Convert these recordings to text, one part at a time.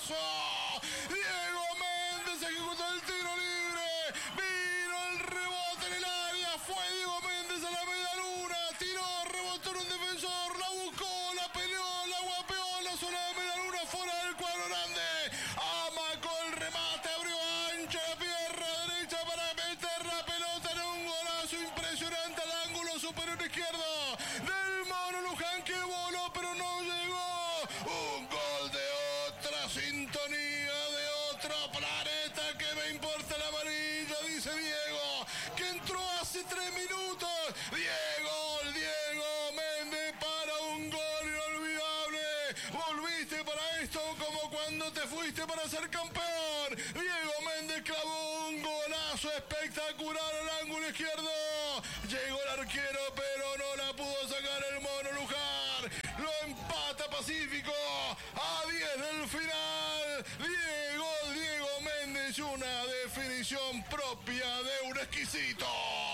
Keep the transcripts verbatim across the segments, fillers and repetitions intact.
golazo. Diego Méndez ejecutó el tiro libre. Vino el rebote en el área. Fue Diego Méndez a la media luna. Tiró, rebotó en un defensor. La buscó, la peleó, la guapeó. La zona de media luna fuera del cuadro grande. Amacó el remate. Abrió ancha la pierna derecha para meter la pelota en un golazo impresionante al ángulo superior izquierdo del Mono Luján, que voló pero no llegó. Un gol de otra sintonía, de otro planeta. Que me importa la amarilla, dice Diego, que entró hace tres minutos. Diego, Diego Méndez para un gol inolvidable. Volviste para esto como cuando te fuiste para ser campeón. Diego Méndez clavó un golazo espectacular al ángulo izquierdo. Llegó el arquero pero no la pudo sacar el Mono Luján. Lo empata Pacífico a diez del final. Diego, Diego Méndez, una definición propia de un exquisito.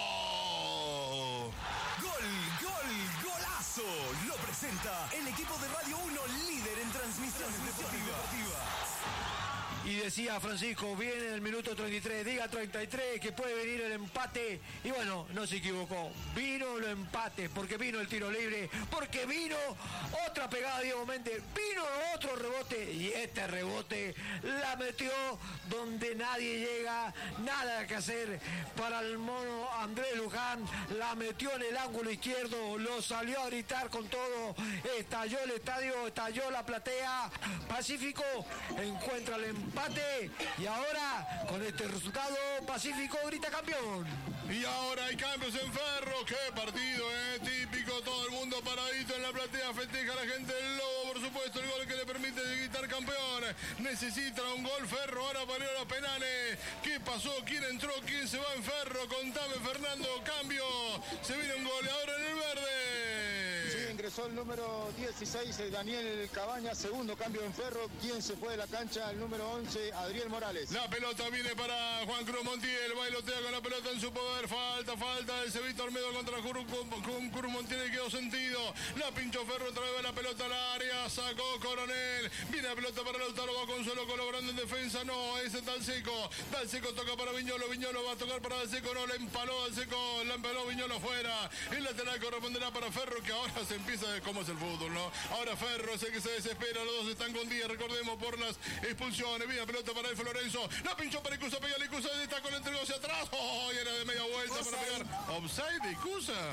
Gol, gol, golazo. Lo presenta el equipo de Radio uno, líder en transmisiones deportivas. Y decía Francisco, viene el minuto treinta y tres, diga treinta y tres, que puede venir el empate. Y bueno, no se equivocó. Vino el empate, porque vino el tiro libre, porque vino otra pegada de Diego Méndez, vino otro rebote, y este rebote la metió donde nadie llega, nada que hacer para el Mono Andrés Luján. La metió en el ángulo izquierdo, lo salió a gritar con todo, estalló el estadio, estalló la platea. Pacífico encuentra el empate y ahora con este resultado Pacífico grita campeón. Y ahora hay cambios en Ferro. Qué partido, eh, típico. Todo el mundo paradito en la platea. Festeja la gente del Lobo, por supuesto, el gol que le permite gritar campeón. Necesita un gol Ferro ahora para ir a los penales. ¿Qué pasó? ¿Quién entró? ¿Quién se va en Ferro? Contame, Fernando. Cambio. Se viene un goleador en el verde. Sí, ingresó el número dieciséis, Daniel Cabañas. Segundo cambio en Ferro. ¿Quién se fue de la cancha? El número once, Adriel Morales. La pelota viene para Juan Cruz Montiel. Bailotea con la pelota en su poder. Falta, falta de Cevito Olmedo contra Cruz Montiel, quedó sentido. La pinchó Ferro, otra vez la pelota al área. Sacó Coronel. Viene la pelota para Lautaro, va Consuelo colaborando en defensa. No, ese Dalseco. Dalseco toca para Viñolo. Viñolo va a tocar para Dalseco. No, le empaló Dalseco. La empaló Viñolo afuera. El lateral corresponderá para Ferro, que ahora se empieza a ver cómo es el fútbol, ¿no? Ahora Ferro sé que se desespera. Los dos están con día, recordemos, por las expulsiones. Viene la pelota para F. Lorenzo. La pinchó para Icusa. Pega Icusa. Está con el entregó hacia atrás. ¡Oh! Y era de media vuelta para pegar. Offside de Icusa.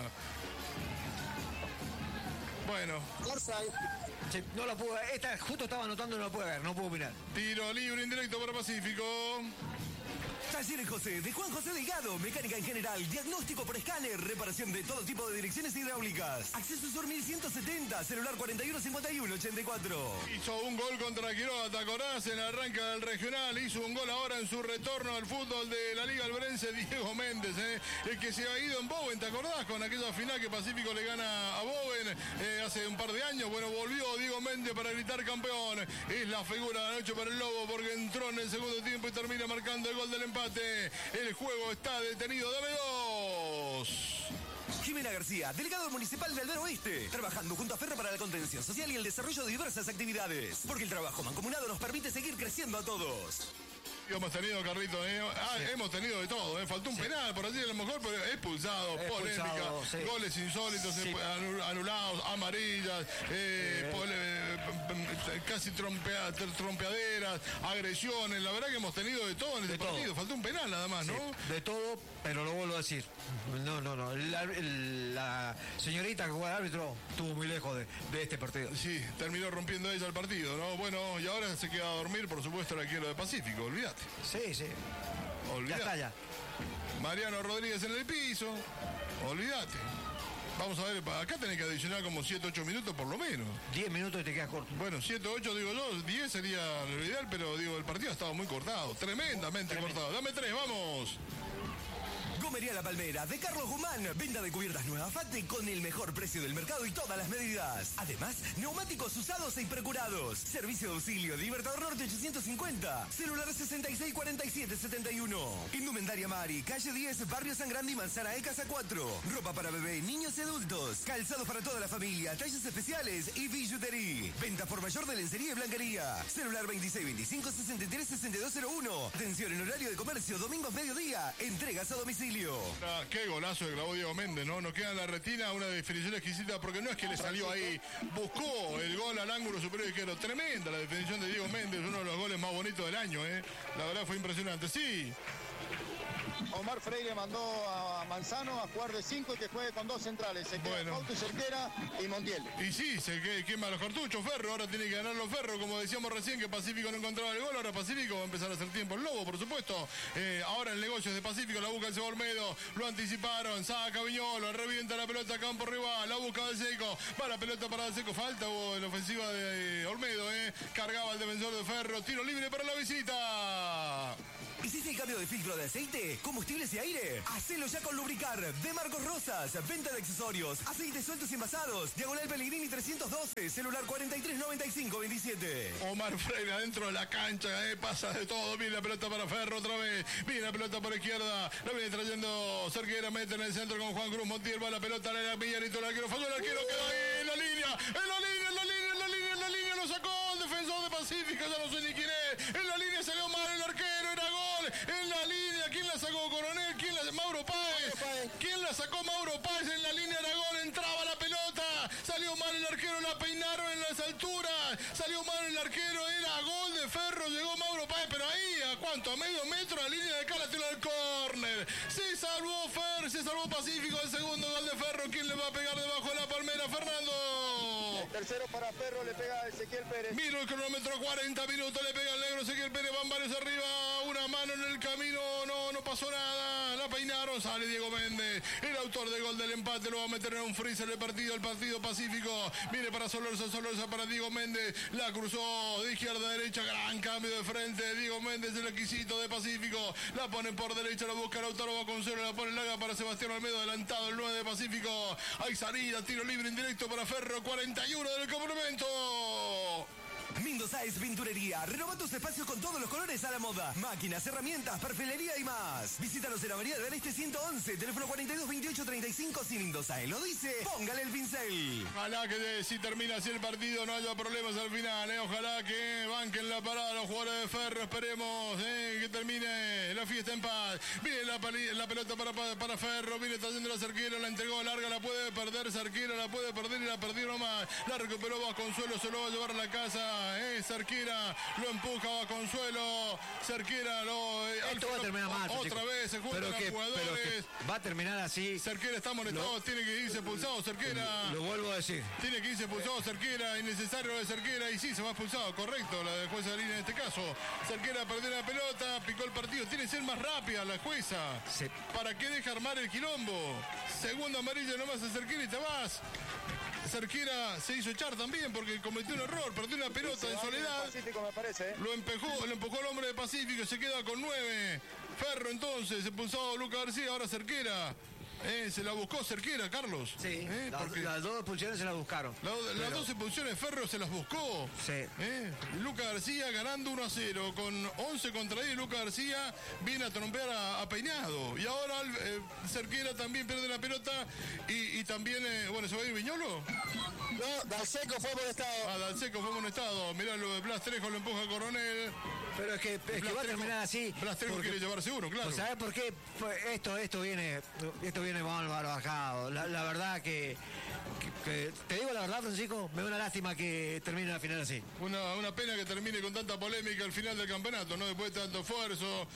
Bueno. Sí, no la puedo ver. Esta justo estaba anotando y no la puedo ver. No puedo mirar. Tiro libre indirecto para Pacífico. Talleres José, de Juan José Delgado, mecánica en general, diagnóstico por escáner, reparación de todo tipo de direcciones hidráulicas. Acceso Sur mil ciento setenta, celular cuarenta y uno cincuenta y uno ochenta y cuatro. Hizo un gol contra Quiroga, ¿te acordás? En el arranque del regional, hizo un gol ahora en su retorno al fútbol de la Liga Alberense, Diego Méndez, ¿eh? El que se ha ido en Bowen, ¿te acordás? Con aquella final que Pacífico le gana a Bowen eh, hace un par de años. Bueno, volvió Diego Méndez para gritar campeón. Es la figura de la noche para el Lobo, porque entró en el segundo tiempo y termina marcando el gol del empate. El juego está detenido. Dame dos. Jimena García, delegado municipal de Aldero Oeste, trabajando junto a Ferro para la contención social y el desarrollo de diversas actividades. Porque el trabajo mancomunado nos permite seguir creciendo a todos. Hemos tenido, Carlito, ¿eh? ah, sí. hemos tenido de todo, ¿eh? Faltó un sí. penal, por así a lo mejor, pero expulsado, expulsado polémica, sí. goles insólitos, sí. anulados, amarillas, eh, sí. pole, eh, casi trompea, trompeaderas, agresiones. La verdad que hemos tenido de todo en este partido. Todo. Faltó un penal nada más, sí. ¿no? De todo, pero lo vuelvo a decir. No, no, no. La, la señorita que juega de árbitro estuvo muy lejos de, de este partido. Sí, terminó rompiendo ella el partido, ¿no? Bueno, y ahora se queda a dormir, por supuesto, el arquero de Pacífico, olvídate. Sí, sí. Olvídate. Ya está ya. Mariano Rodríguez en el piso. Olvídate. Vamos a ver, acá tenés que adicionar como siete, ocho minutos por lo menos. diez minutos y te quedas corto. Bueno, siete, ocho digo yo, diez sería lo ideal, pero digo, el partido ha estado muy cortado, tremendamente Tremendo. cortado. Dame tres, vamos. Gomería La Palmera, de Carlos Guzmán. Venta de cubiertas nuevas Fate con el mejor precio del mercado y todas las medidas. Además, neumáticos usados e hipercurados. Servicio de auxilio, Libertador Norte ochocientos cincuenta. Celular sesenta y seis cuarenta y siete setenta y uno. Indumentaria Mari, calle diez, Barrio San Grande y Manzana E, Casa cuatro. Ropa para bebé, niños y adultos. Calzados para toda la familia, talles especiales y billutería. Venta por mayor de lencería y blanquería. Celular veintiséis veinticinco sesenta y tres sesenta y dos cero uno. Atención en horario de comercio, domingos mediodía. Entregas a domicilio. Ah, qué golazo que clavó Diego Méndez, ¿no? Nos queda en la retina una definición exquisita porque no es que le salió ahí, buscó el gol al ángulo superior izquierdo. Tremenda la definición de Diego Méndez, uno de los goles más bonitos del año, ¿eh? La verdad fue impresionante, sí. Omar Freire mandó a Manzano a jugar de cinco y que juegue con dos centrales. Se queda Bueno. Fausto y Cerquera y Montiel. Y sí, se que- quema los cartuchos, Ferro, ahora tiene que ganar los Ferro, como decíamos recién que Pacífico no encontraba el gol, ahora Pacífico va a empezar a hacer tiempo el Lobo, por supuesto. Eh, ahora el negocio es de Pacífico, la busca el Seba Olmedo, lo anticiparon, saca Viñolo, revienta la pelota a campo rival, la busca del Seco, va la pelota para el Seco, falta hubo en la ofensiva de eh, Olmedo, eh. Cargaba el defensor de Ferro, tiro libre para la visita. ¿Hiciste el cambio de filtro de aceite, combustibles y aire? Hacelo ya con Lubricar, de Marcos Rosas. Venta de accesorios, aceites sueltos y envasados. Diagonal Pellegrini trescientos doce, celular cuarenta y tres noventa y cinco veintisiete. Omar Freire adentro de la cancha, eh, pasa de todo, viene la pelota para Ferro otra vez, viene la pelota por izquierda, la viene trayendo Cerquera, mete en el centro con Juan Cruz Montiel, va la pelota, le da Villarito, el arquero falló, el arquero quedó ahí en la línea, en la línea, en la línea, en la línea, en la línea, lo sacó el defensor de Pacífico, ya no sé ni quién es, en la línea salió mal el arquero, era gol, en la línea, ¿quién la sacó Coronel? ¿Quién la Mauro Páez? ¿Quién la sacó Mauro Páez? En la línea era gol, entraba la pelota, salió mal el arquero, la peinaron en las alturas, salió mal el arquero, era gol de Ferro, llegó Mauro Páez, pero ahí, ¿a cuánto? A medio metro, a línea de cara, tiro al córner, se salvó Fer, se salvó Pacífico, el segundo gol de Ferro, ¿quién le va a pegar debajo de la palmera? Fernando. El tercero para Ferro le pega a Ezequiel Pérez. Miro el cronómetro, cuarenta minutos, le pega el negro Ezequiel Pérez, van varios arriba, una mano en el camino, no, no pasó nada, la peinaron, sale Diego Méndez, el autor del gol del empate, lo va a meter en un freezer del partido, el partido Pacífico, viene para Solorza, Solorza para Diego Méndez, la cruzó de izquierda a derecha, gran cambio de frente, Diego Méndez el exquisito de Pacífico, la pone por derecha, la busca Lautaro Vasconcelos, la pone larga para Sebastián Olmedo, adelantado el nueve de Pacífico, hay salida, tiro libre indirecto para Ferro, cuarenta y uno del complemento. Mindo Sáez Pinturería. Renova tus espacios con todos los colores a la moda. Máquinas, herramientas, perfilería y más. Visítanos en Avenida del Este ciento once, teléfono cuarenta y dos veintiocho treinta y cinco. Si Mindo Sáez lo dice, póngale el pincel. Ojalá que de- si termina así el partido no haya problemas al final, eh. Ojalá que banquen la parada los jugadores de Ferro, esperemos eh, que termine la fiesta en paz. Viene la, pali- la pelota para, para, para Ferro, viene trayendo la Cerquera, la entregó larga, la puede perder Cerquera, la puede perder y la perdió nomás. La recuperó Vasconcelos, se lo va a llevar a la casa. Eh, Cerquera lo empuja Vasconcelos, Cerquera lo... eh, Esto va a terminar mal. Otra chicos. vez se juntan pero los que, jugadores. pero que va a terminar así. Cerquera está amonestado, tiene que irse expulsado, Cerquera. Lo vuelvo a decir. Tiene que irse expulsado Cerquera, innecesario lo de Cerquera, y sí, se va expulsado, correcto, la de jueza de línea en este caso. Cerquera perdió la pelota, picó el partido, tiene que ser más rápida la jueza. Sí. ¿Para qué deja armar el quilombo? Segundo amarillo nomás a Cerquera y te vas. Cerquera se hizo echar también porque cometió un error, perdió una pelota en soledad. Pacífico me parece, ¿eh? Lo empujó, lo empujó el hombre de Pacífico, se queda con nueve. Ferro entonces, expulsado Lucas García, ahora Cerquera. Eh, se la buscó Cerquera, Carlos. Sí, Eh, las, porque las dos expulsiones se las buscaron. la- las Pero- dos expulsiones Ferro se las buscó. Sí. Eh, Lucas García ganando uno a cero con once contra diez. Lucas García viene a trompear a, a Peinado. Y ahora eh, Cerquera también pierde la pelota. Y, y también, eh, bueno, ¿se va a ir Viñolo? No, Dalseco fue molestado. Ah, Dalseco fue amonestado. Mirá, lo de Blas Trejo lo empuja a Coronel. Pero es que, es que Blas va a Trejo- terminar así. Blas Trejo porque- quiere llevarse uno, claro. Pues, ¿sabes por qué? Pues esto, esto viene, esto viene mal bajado. La, la verdad que, que- que- te digo la verdad, Francisco, me da una lástima que termine la final así. Una, una pena que termine con tanta polémica al final del campeonato, ¿no? Después de tanto esfuerzo,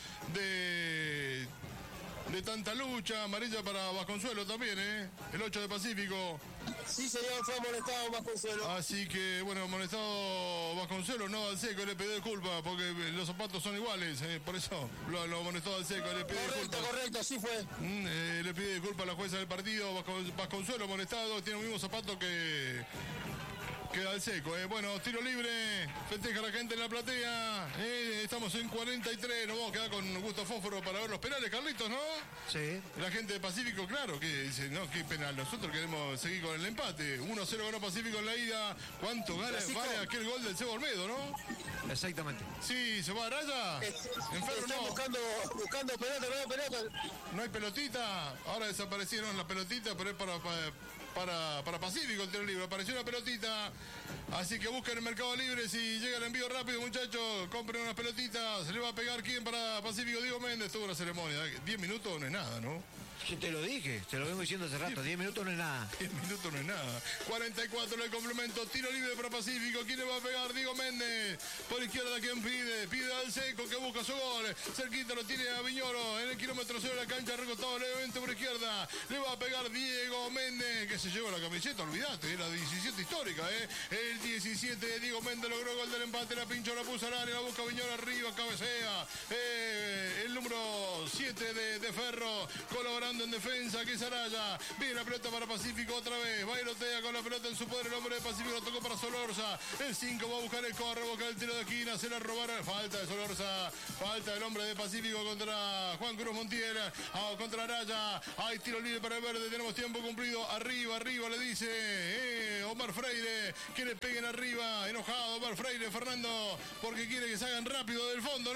de, de tanta lucha. Amarilla para Vasconcelos también, ¿eh? El ocho de Pacífico. Sí, señor, fue molestado Vasconcelos. Así que, bueno, amonestado Vasconcelos, no Dalseco, le pidió disculpas porque los zapatos son iguales, ¿eh? Por eso lo, lo amonestó Dalseco, le pidió Correcto, disculpas. correcto, así fue. Mm, eh, le pide disculpas a la jueza del partido. Vascon- Vasconcelos amonestado, tiene los mismos zapatos que Queda el seco, eh. Bueno, tiro libre, festeja la gente en la platea. Eh, estamos en cuarenta y tres, nos vamos a quedar con gusto fósforo para ver los penales, Carlitos, ¿no? Sí. La gente de Pacífico, claro, que dice, no, qué penal. Nosotros queremos seguir con el empate. uno cero ganó Pacífico en la ida. ¿Cuánto gana, vale aquel gol del Seba Olmedo, no? Exactamente. Sí, ¿se va a Raya? En Ferro no. buscando, buscando pelota, no hay pelota. No hay pelotita. Ahora desaparecieron las pelotitas, pero es para... para Para, para Pacífico el tiro libre, apareció una pelotita, así que busquen el Mercado Libre, si llega el envío rápido, muchachos, compren unas pelotitas, se le va a pegar quién para Pacífico, Diego Méndez, tuvo una ceremonia, diez minutos no es nada, ¿no? Sí, te lo dije, te lo vengo diciendo hace rato, diez minutos no es nada. diez minutos no es nada. cuarenta y cuatro en el complemento, tiro libre para Pacífico. ¿Quién le va a pegar? Diego Méndez. Por izquierda, ¿quién pide? Pide al seco que busca su gol. Cerquita lo tiene a Viñolo. En el kilómetro cero de la cancha, recostado levemente por izquierda. Le va a pegar Diego Méndez, que se lleva la camiseta, olvídate, la diecisiete histórica, ¿eh? El diecisiete, Diego Méndez logró gol del empate. La pincha, la puso al área, la busca Viñolo arriba, cabecea. Eh, el número siete de, de Ferro, colaborando en defensa, que es Araya. Viene la pelota para Pacífico otra vez. Bailotea con la pelota en su poder. El hombre de Pacífico lo tocó para Solorza. El cinco va a buscar el corre, busca el tiro de esquina. Se la robaron. Falta de Solorza. Falta del hombre de Pacífico contra Juan Cruz Montiel. Ah, contra Araya. Hay tiro libre para el verde. Tenemos tiempo cumplido. Arriba, arriba le dice eh, Omar Freire. Que le peguen arriba. Enojado Omar Freire, Fernando. Porque quiere que salgan rápido del fondo,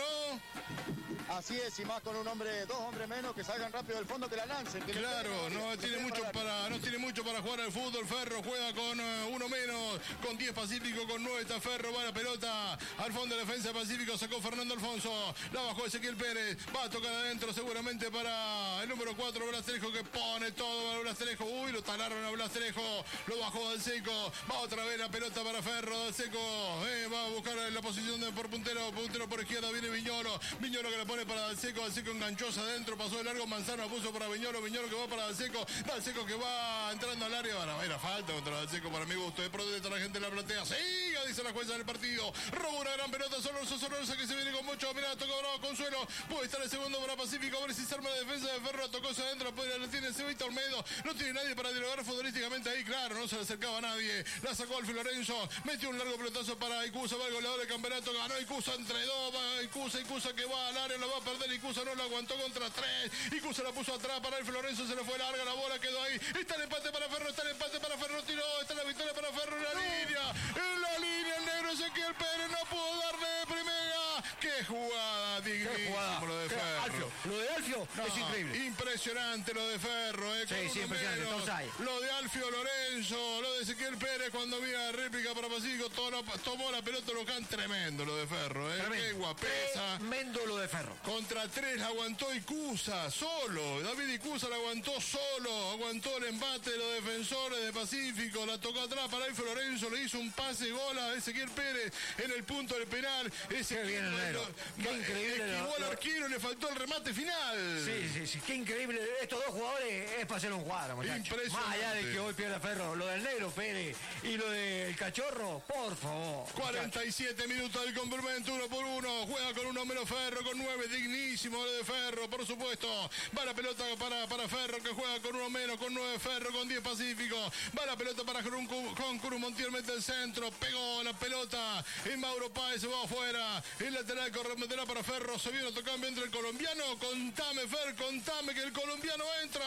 ¿no? Así es, y más con un hombre, dos hombres menos que salgan rápido del fondo, que la lancen. Que claro, no tiene mucho para, no tiene mucho para jugar al fútbol. Ferro juega con uh, uno menos, con diez Pacífico, con nueve está Ferro, va la pelota al fondo de la defensa de Pacífico, sacó Fernando Alfonso, la bajó Ezequiel Pérez, va a tocar adentro seguramente para el número cuatro, Blas Trejo, que pone todo para Blas Trejo. Uy, lo talaron a Blas Trejo, lo bajó del seco, va otra vez la pelota para Ferro, del seco, eh, va a buscar la posición de por puntero, puntero por izquierda, viene Viñolo, Viñolo que la pone para Dalseco, Dalseco enganchosa adentro, pasó de largo, Manzano puso para Viñolo, Viñolo que va para Dalseco, Dalseco que va entrando al área, bueno, era falta contra Dalseco para mi gusto, de protesta la gente de la platea, siga, dice la jueza del partido, robó una gran pelota, Solorza, Solorza que se viene con mucho, mira, tocó Bravo Consuelo, puede estar el segundo para Pacífico, a ver si se arma la defensa de Ferro, tocó hacia adentro, puede, la tiene Cebita Olmedo, no tiene nadie para dialogar futbolísticamente ahí, claro, no se le acercaba a nadie, la sacó Alfio Lorenzo, metió un largo pelotazo para Icusa, va el goleador del campeonato, ganó Icusa entre dos, va Icusa, Icusa que va al área, lo va a perder, Icusa no lo aguantó contra tres, Icusa la puso atrás para Alfio Lorenzo, se le fue larga, la bola quedó ahí, está el empate para Ferro, está el empate para Ferro, tiró, está la victoria para Ferro en la línea, en la línea el negro Ezequiel Pérez no pudo darle de primera, qué jugada, dignísimo lo de Ferro. Alfio, lo de Alfio No, es increíble. Impresionante lo de Ferro, eh, Sí, con sí, uno impresionante, menos. todos hay. Lo de Alfio Lorenzo, lo de Ezequiel Pérez cuando había réplica para Pacífico, todo, tomó la pelota local, tremendo lo de Ferro, eh, Tremendo. qué guapesa. Tremendo lo de Ferro. Contra tres la aguantó Icusa, solo. David Icusa la aguantó solo. Aguantó el empate de los defensores de Pacífico. La tocó atrás para Alfio Lorenzo. Le hizo un pase gol a Ezequiel Pérez en el punto del penal. Ese Qué bien el negro. Qué increíble Esquivó lo- al lo- arquero, le faltó el remate final. Sí, sí, sí, qué increíble. Estos dos jugadores es para hacer un cuadro, muchachos. Impresionante. Más allá de que hoy pierda Ferro, lo del negro Pérez y lo del cachorro, por favor. cuarenta y siete minutos del complemento, uno por uno. Juega con uno menos Ferro, con nueve, dignísimo lo de Ferro, por supuesto. Va la pelota para, para Ferro, que juega con uno menos, con nueve Ferro, con diez Pacífico. Va la pelota para Juan Cruz Montiel, mete el centro, pegó la pelota. Y Mauro Páez se va afuera. El lateral corresponderá para Ferro. Se viene otro cambio entre el colombiano. Contame, Fer, contame que el colombiano entra.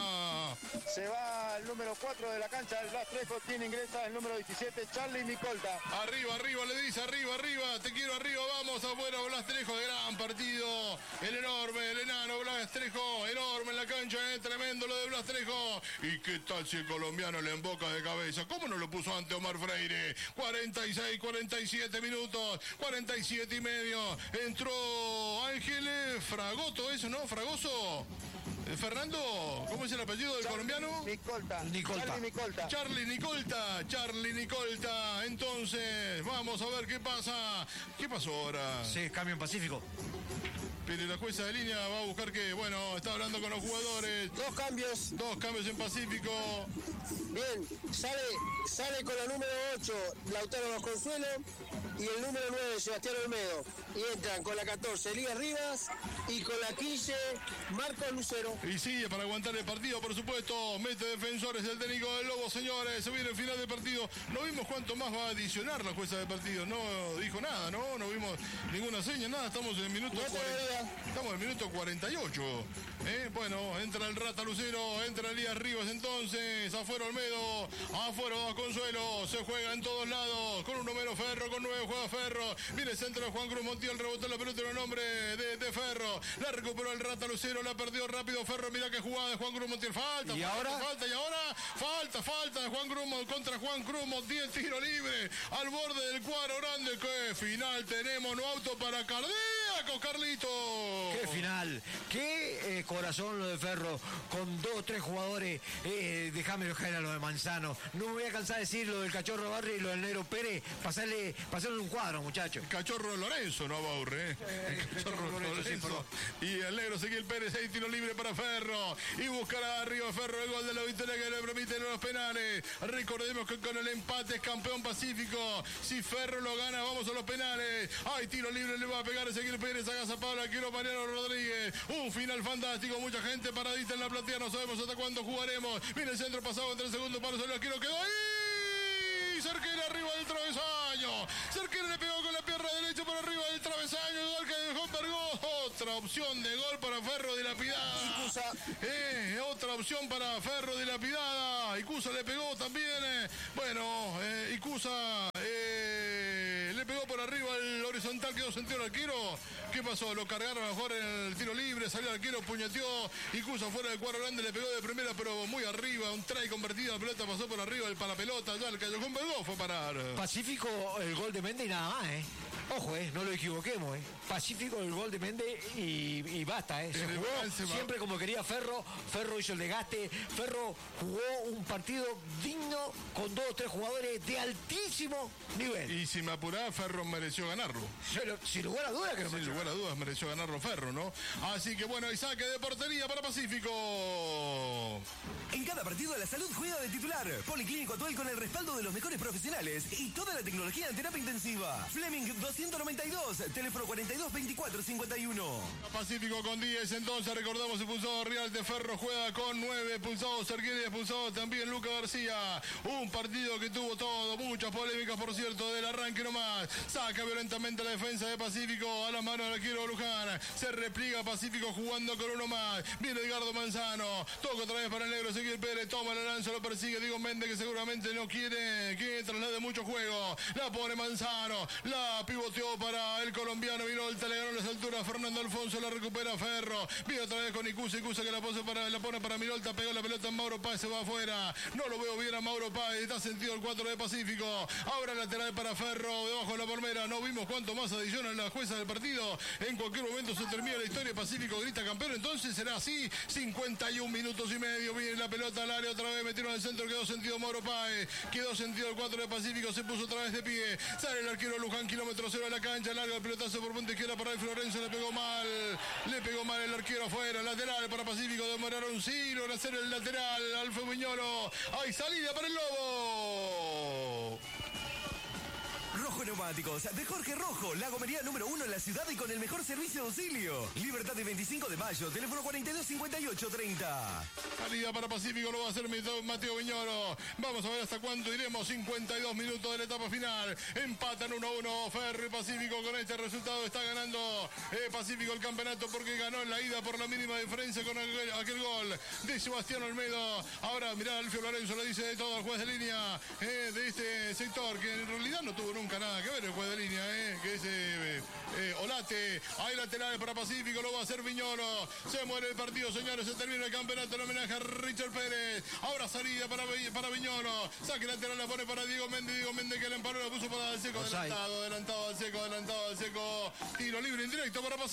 Se va el número cuatro de la cancha, el Blas Trejo, quien ingresa el número diecisiete, Charlie Nicolta. Arriba, arriba, le dice, arriba, arriba, te quiero arriba, vamos afuera, Blas Trejo, gran partido, el enorme, el enano Blas Trejo, enorme en la cancha, eh, tremendo lo de Blas Trejo. ¿Y qué tal si el colombiano le emboca de cabeza? ¿Cómo no lo puso ante Omar Freire? cuarenta y seis, cuarenta y siete minutos, cuarenta y siete y medio, entró Ángel Fragoto, ¿eso no? Fragoso. Eh, Fernando, ¿cómo es el apellido del colombiano? Nicolta. Nicolta. Charlie Nicolta. Charlie Nicolta, Charlie Nicolta. Entonces, vamos a ver qué pasa. ¿Qué pasó ahora? Sí, cambio en Pacífico. Pero la jueza de línea va a buscar que, bueno, está hablando con los jugadores. Dos cambios. Dos cambios en Pacífico. Bien, sale, sale con la número ocho, Lautaro Vasconsuelo, y el número nueve, Sebastián Olmedo. Y entran con la catorce, Elías Rivas, y con la quince, Marcos Lucero. Y sigue para aguantar el partido, por supuesto. Mete defensores el técnico del Lobo, señores. Se viene el final del partido. No vimos cuánto más va a adicionar la jueza del partido. No dijo nada, ¿no? No vimos ninguna seña, nada. Estamos en el minuto, No cuarenta, estamos en el minuto cuarenta y ocho. ¿Eh? Bueno, entra el Rata Lucero, entra Elías Rivas entonces. Afuera Olmedo, afuera Vasconsuelo. Se juega en todos lados. Con un número Ferro, con nueve juega Ferro. Viene el centro de Juan Cruz Montiel, rebotó la pelota en el nombre de, de Ferro. La recuperó el Rata Lucero, la perdió rápido Ferro. Mira que jugada de Juan Cruz Montiel. Falta, ¿Y falta, ahora? falta. Y ahora, falta, falta de Juan Cruz contra Juan Cruz Montiel. Tiro libre al borde del cuadro grande. Qué final tenemos. No auto para cardíaco, Carlito. Qué final, qué eh, corazón lo de Ferro, con dos o tres jugadores, eh, déjame caer a lo de Manzano. No me voy a cansar de decir lo del Cachorro Barri y lo del Negro Pérez, pasarle, pasarle un cuadro, muchachos. Cachorro Lorenzo no aburre, ¿eh? El Cachorro Lorenzo, Lorenzo. sí, perdón. Y el negro Ezequiel Pérez, ahí tiro libre para Ferro. Y buscará arriba Ferro el gol de la victoria que le permite los penales. Recordemos que con el empate es campeón Pacífico. Si Ferro lo gana, vamos a los penales. Ay, tiro libre le va a pegar Ezequiel Pérez, haga Pablo, quiero Mariano Rodríguez. Un final fantástico, mucha gente paradita en la platea, no sabemos hasta cuándo jugaremos. Viene el centro pasado entre el segundo palo, salió Arquero, quedó ahí. Cerquera arriba del travesaño. Cerquera le pegó con la pierna derecha por arriba del travesaño. El gol que dejó Pergó. Otra opción de gol para Ferro dilapidada. Icusa. Eh, otra opción para Ferro dilapidada. Icusa le pegó también. Eh. Bueno, eh, Icusa eh, le pegó por arriba el horizontal, quedó sentido el arquero. ¿Qué pasó? Lo cargaron mejor en el tiro libre, salió el arquero, puñeteó. Icusa fuera del cuadro grande, le pegó de primera, pero muy arriba. Un try convertido, la pelota pasó por arriba, el para pelota, ya el callejón Pergó fue a parar. Pacífico el gol de Méndez y nada más, ¿eh? Ojo, ¿eh? No lo equivoquemos, ¿eh? Pacífico el gol de Méndez y, y basta, ¿eh? Se El jugó balance va. siempre como quería Ferro. Ferro hizo el desgaste. Ferro jugó un partido digno con dos o tres jugadores de altísimo nivel. Y si me apuraba, Ferro mereció ganarlo. Sin, sin lugar a dudas que no Sin me lugar a dudas mereció ganarlo Ferro, ¿no? Así que bueno, y saque de portería para Pacífico. En cada partido la salud juega de titular. Policlínico Atuel con el respaldo de los mejores profesionales y toda la tecnología en terapia intensiva. Fleming doscientos noventa y dos, teléfono cuarenta y dos veinticuatro cincuenta y uno. Pacífico con diez, entonces recordamos el pulsado Real de Ferro juega con nueve pulsados, Serguini expulsado también Luca García. Un partido que tuvo todo, muchas polémicas por cierto, del arranque nomás. Saca violentamente la defensa de Pacífico a la mano del arquero Luján. Se repliega Pacífico jugando con uno más. Viene Edgardo Manzano, toca otra vez para el negro Ezequiel Pérez, toma la lanza, lo persigue Diego Méndez que seguramente no quiere que traslade mucho juego. La pone Manzano, la pivoteó para el colombiano Vinolta, le ganó las alturas Fernando Alfonso, la recupera Ferro. Viene otra vez con Icusa, Icusa que la, pose para, la pone para Minolta, pegó la pelota en Mauro Páez, se va afuera. No lo veo bien a Mauro Páez, está sentido el cuatro de Pacífico. Ahora lateral para Ferro, debajo de la palmera. No vimos cuánto más adiciona la jueza del partido. En cualquier momento se termina la historia. Pacífico grita campeón, entonces será así. cincuenta y un minutos y medio. Viene la pelota al área otra vez, metieron al centro, quedó sentido Mauro Páez. Quedó sentido el cuatro de Pacífico, se puso otra vez de pie. Sale el arquero Luján, kilómetro cero a la cancha, larga el pelotazo por punta izquierda para el Florencio, le pegó mal. Le pegó mal el arquero afuera, lateral para Pacífico, demoraron siglos en hacer el lateral. Alfo Miñolo, hay salida para el Lobo. Rojo Neumáticos, de Jorge Rojo, la gomería número uno en la ciudad y con el mejor servicio de auxilio. Libertad de veinticinco de mayo, teléfono cuarenta y dos cincuenta y ocho treinta. Salida para Pacífico, lo va a hacer Mateo Viñolo. Vamos a ver hasta cuánto iremos. cincuenta y dos minutos de la etapa final. Empatan uno a uno. Ferro y Pacífico con este resultado está ganando eh, Pacífico el campeonato porque ganó en la ida por la mínima diferencia con aquel, aquel gol de Sebastián Olmedo. Ahora mirá, Alfio Lorenzo le dice de todo al juez de línea eh, de este sector que en realidad no tuvo nunca nada que ver el juez de línea, eh, que es eh, eh, Olate. Hay laterales para Pacífico, lo va a hacer Viñolo. Se muere el partido, señores, se termina el campeonato en homenaje a Richard Pérez. Ahora salida para, para Viñolo. Saque lateral, la pone para Diego Méndez. Diego Méndez que le emparó, la puso para el seco. Adelantado, adelantado al seco, adelantado al seco. Tiro libre indirecto para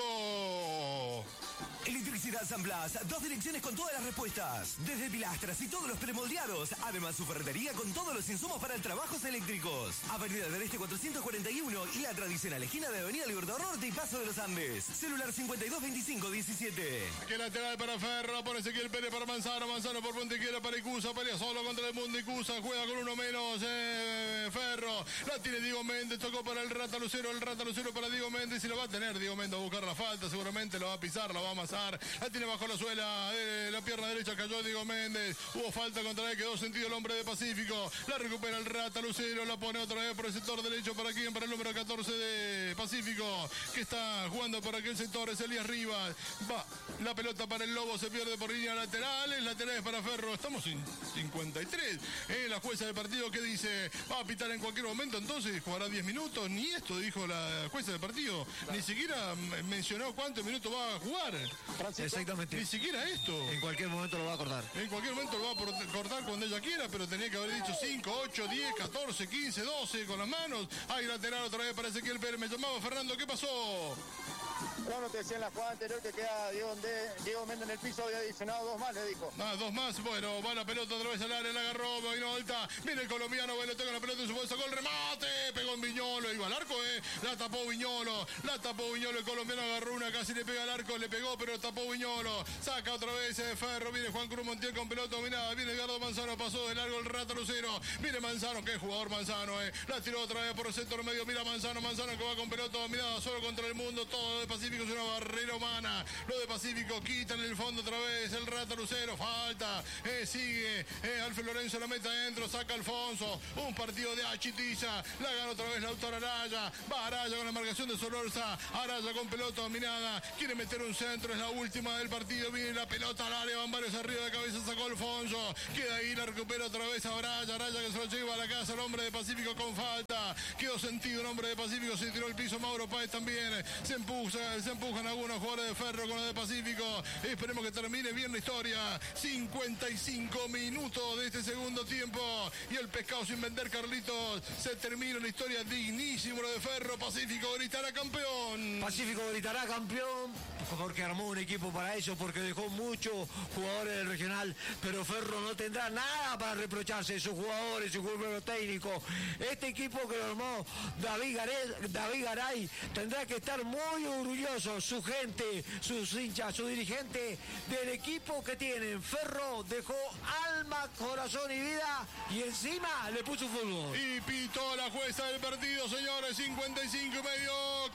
Pacífico. Electricidad San Blas, dos direcciones con todas las respuestas. Desde pilastras y todos los premoldeados. Además, su ferretería con todos los insumos para trabajos eléctricos. Avenida del Este cuatrocientos cuarenta y uno y la tradicional esquina de Avenida Libertador Norte y Paso de los Andes. Celular cincuenta y dos veinticinco diecisiete. Aquí lateral para Ferro, por Ezequiel Pérez para Manzano, Manzano por Pontequiera para Icusa, pelea solo contra el mundo Icusa, juega con uno menos, eh, Ferro, la tiene Diego Méndez, tocó para el Rata Lucero, el Rata Lucero para Diego Méndez y lo va a tener Diego Méndez a buscar la falta, seguramente lo va a pisar, lo va a amasar, la tiene bajo la suela, eh, la pierna derecha cayó Diego Méndez, hubo falta contra él, quedó sentido el hombre de Pacífico, la recupera el Rata Lucero, la pone otra vez por el sector derecho, para quién, para el número catorce de Pacífico, que está jugando por aquel sector, es Elías Rivas, va, la pelota para el Lobo, se pierde por línea laterales, laterales para Ferro, estamos en cincuenta y tres, eh, la jueza del partido que dice, va a pitar en cualquier momento, entonces jugará diez minutos, ni esto dijo la jueza del partido, ni siquiera mencionó cuántos minutos va a jugar. Exactamente. Ni siquiera esto. En cualquier momento lo va a cortar. En cualquier momento lo va a cortar cuando ella quiera, pero tenía que haber dicho cinco, ocho, diez, catorce, quince, doce con las manos. Hay lateral otra vez para Ezequiel Pérez. Me llamaba Fernando, ¿qué pasó? Bueno, te decía en la jugada anterior que queda Diego, de, Diego Méndez en el piso, había adicionado dos más, le dijo. Ah, dos más, bueno, va la pelota otra vez al área, la agarró, Boinolta, viene el colombiano, le toca la pelota en su bolsa, gol, remate, pegó en Viñolo, iba al arco, eh, la tapó Viñolo, la tapó Viñolo, el colombiano agarró una, casi le pega al arco, le pegó, pero tapó Viñolo, saca otra vez eh, Ferro, viene Juan Cruz Montiel con pelota dominada, viene Edgardo Manzano, pasó de largo el Rata Lucero, viene Manzano, qué jugador Manzano, eh, la tiró otra vez por el sector medio, mira Manzano, Manzano que va con pelota dominada, solo contra el mundo, todo de Pacífico es una barrera humana, lo de Pacífico quita en el fondo otra vez el Rata Lucero, falta, eh, sigue, eh, Alfred Lorenzo la mete adentro, saca Alfonso, un partido de Achitiza, la gana otra vez Lautaro Araya, va Araya con la marcación de Solorza, Araya con pelota dominada, quiere meter un centro, es la última del partido, viene la pelota al área, van varios arriba de cabeza, sacó Alfonso, queda ahí, la recupera otra vez a Araya, Araya que se lo lleva a la casa, el hombre de Pacífico con falta, quedó sentido el hombre de Pacífico, se tiró el piso, Mauro Páez también, se empuja, se empujan algunos jugadores de Ferro con los de Pacífico, esperemos que termine bien la historia, cincuenta y cinco minutos de este segundo tiempo, y el pescado sin vender, Carlitos, se termina la historia, dignísimo lo de Ferro, Pacífico gritará campeón. Pacífico gritará campeón porque armó un equipo para eso, porque dejó muchos jugadores del regional, pero Ferro no tendrá nada para reprocharse, sus jugadores, su cuerpo técnico. Este equipo que lo armó David Garay, David Garay tendrá que estar muy orgulloso, su gente, sus hinchas, su dirigente del equipo que tienen. Ferro dejó alma, corazón y vida y encima le puso fútbol. Y pitó la jueza del partido, señores, cincuenta y cinco y medio,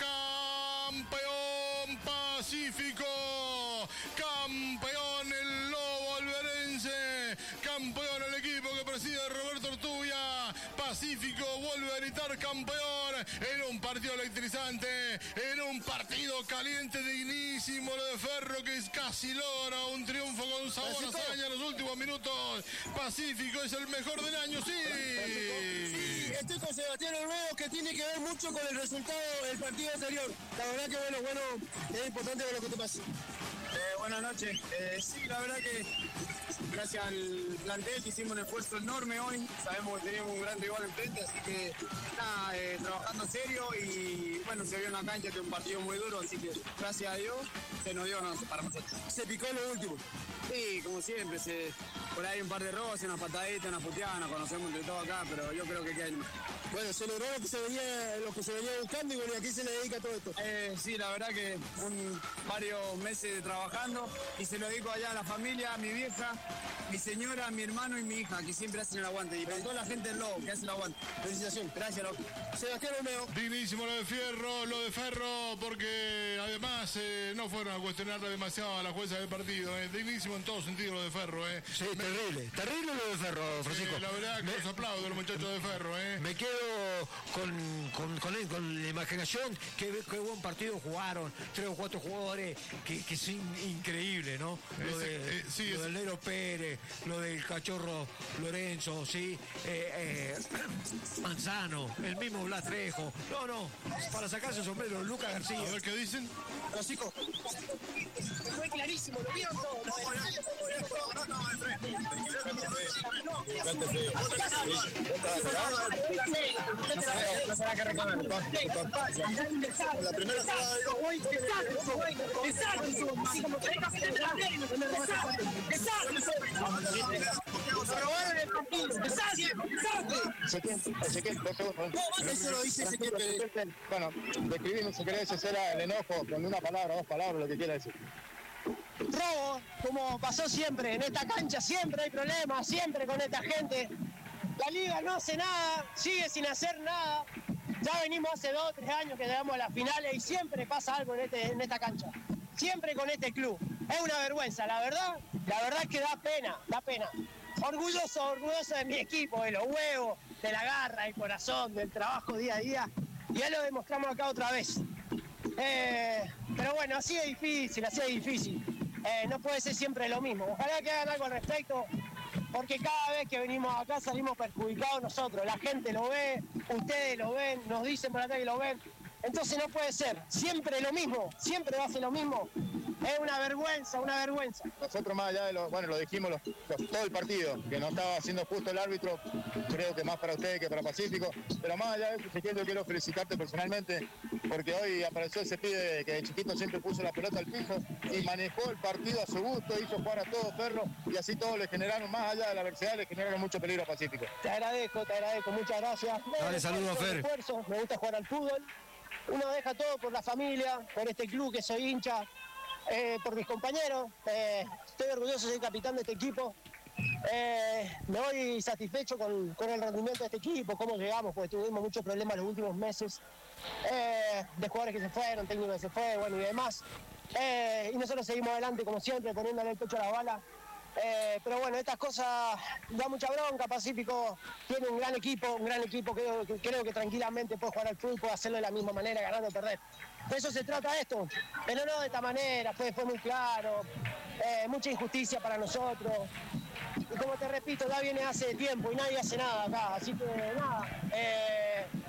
campeón Pacífico, campeón el Lobo alberense, campeón el equipo que preside Roberto Ortubia, Pacífico vuelve a gritar campeón en un partido electrizante, en un partido caliente, dignísimo lo de Ferro que casi logra un triunfo con sabor a hazaña en los últimos minutos. Pacífico es el mejor del año, sí. Sí, estoy con Sebastián Olmedo, que tiene que ver mucho con el resultado del partido anterior. La verdad que bueno, bueno, es importante ver lo que te pasa. Eh, buenas noches. Eh, sí, la verdad que gracias al plantel que hicimos un esfuerzo enorme hoy. Sabemos que teníamos un gran rival enfrente, así que nada, eh, trabajando serio y bueno, se vio en la cancha que es un partido muy duro, así que gracias a Dios se nos dio no, para nosotros. Se picó en lo último. Sí, como siempre, se, por ahí un par de robos, unas pataditas, unas puteadas, nos conocemos entre todos acá, pero yo creo que queda más. Bueno, se logró lo que se venía, lo que se venía buscando y bueno, ¿y a quién se le dedica todo esto? Eh, sí, la verdad que un, varios meses trabajando y se lo dedico allá a la familia, a mi vieja, mi señora, mi hermano y mi hija, que siempre hacen el aguante. Y con toda la gente del Lobo que hace el aguante. Felicitaciones. Gracias, loco. Sebastián Olmedo. Dignísimo lo de Fierro, lo de Ferro, porque además eh, no fueron a cuestionarle demasiado a la jueza del partido. Eh. Dignísimo en todo sentido lo de Ferro. Eh. Sí, me, terrible, terrible lo de Ferro, Francisco. Eh, la verdad que me, los aplaudo a los muchachos de Ferro. Eh. Me quedo con, con, con, con la imaginación, que, que buen partido jugaron, tres o cuatro jugadores, que, que es in, increíble, ¿no? Lo, de, eh, sí, lo es... del Nero Pérez, lo del Cachorro Lorenzo, sí, eh, eh, Manzano, el mismo Blas Trejo. No, no, para sacarse el sombrero, Lucas García. A ver qué dicen. Francisco. Fue clarísimo, lo vieron todo. No será que reclaman. pasa. En la primera jugada de gol, Exacto, exacto. Así como tenés que hacer el delantero, exacto, exacto. Nos robaron el partido, exacto, exacto. Ezequiel, Ezequiel, dos segundos. eso lo dice Ezequiel Pérez. Bueno, describime si querés, ese era el enojo con una palabra, dos palabras, lo que quiera decir. Robo, como pasó siempre, en esta cancha siempre hay problemas, siempre con esta gente. La liga no hace nada, sigue sin hacer nada. Ya venimos hace dos o tres años que llegamos a las finales y siempre pasa algo en, este, en esta cancha. Siempre con este club. Es una vergüenza, la verdad, la verdad es que da pena, da pena. Orgulloso, orgulloso de mi equipo, de los huevos, de la garra, del corazón, del trabajo día a día. Y ya lo demostramos acá otra vez. Eh, pero bueno, así es difícil, así es difícil. Eh, no puede ser siempre lo mismo. Ojalá que hagan algo al respecto, porque cada vez que venimos acá salimos perjudicados nosotros. La gente lo ve, ustedes lo ven, nos dicen por acá que lo ven. Entonces no puede ser. Siempre lo mismo, siempre va a ser lo mismo. Es una vergüenza, una vergüenza. Nosotros más allá de lo, bueno, lo dijimos los, los, todo el partido, que no estaba haciendo justo el árbitro, creo que más para ustedes que para Pacífico, pero más allá de eso, Ezequiel, yo quiero felicitarte personalmente, porque hoy apareció ese pibe que de chiquito siempre puso la pelota al piso y manejó el partido a su gusto, hizo jugar a todo Ferro, y así todos le generaron, más allá de la adversidad, le generaron mucho peligro a Pacífico. Te agradezco, te agradezco, muchas gracias. Dale, saludos, Fer. Esfuerzo, me gusta jugar al fútbol. Uno deja todo por la familia, por este club que soy hincha, eh, por mis compañeros. Eh, estoy orgulloso de ser capitán de este equipo. Eh, me voy satisfecho con, con el rendimiento de este equipo, cómo llegamos, porque tuvimos muchos problemas los últimos meses, eh, de jugadores que se fueron, técnicos que se fueron, bueno, y demás. Eh, y nosotros seguimos adelante, como siempre, poniéndole el pecho a la bala. Eh, pero bueno, estas cosas da mucha bronca. Pacífico tiene un gran equipo, un gran equipo que, que creo que tranquilamente puede jugar al fútbol, puede hacerlo de la misma manera, ganando o perder. De eso se trata esto, pero no de esta manera, fue, fue muy claro, eh, mucha injusticia para nosotros. Y como te repito, ya viene hace tiempo y nadie hace nada acá, así que nada, eh,